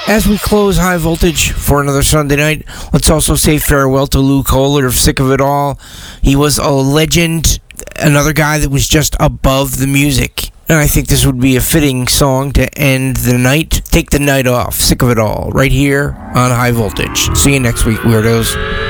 As we close High Voltage for another Sunday night, let's also say farewell to Lou Kohler of Sick of It All. He was a legend, another guy that was just above the music. And I think this would be a fitting song to end the night. Take the night off, Sick of It All, right here on High Voltage. See you next week, weirdos.